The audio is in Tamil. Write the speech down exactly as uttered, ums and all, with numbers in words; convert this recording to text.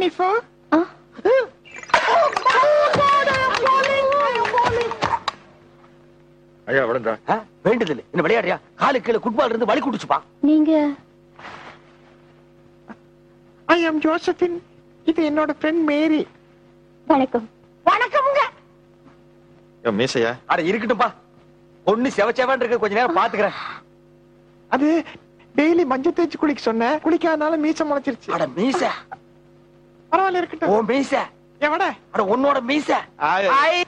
Jennifer. Ah. Oh God, I am falling. I am falling. ஐயா விடுங்க. வேண்டுதல் என்ன விளையாடுறியா? காலு கீழே குட்பால் இருந்து வலி குடிச்சுப்பா. நீங்க I am Josephine. இது என்னோட friend Mary. வணக்கம். வணக்கம்ங்க. ஏ மீசையா? அட இருக்கட்டும்பா. ஒண்ணு செவச்சேவன் இருக்கு, கொஞ்ச நேரம் பாத்துக்கறேன். அது டெய்லி மஞ்சள் தேய்ச்சி குளிக்க சொன்னேன், குளிக்காதனால மீசை முளைச்சிருச்சு. அட மீசை பரவாயில்ல இருக்கட்டும். ஓ மீசை எவட? அட உன்னோட மீசை. ஐ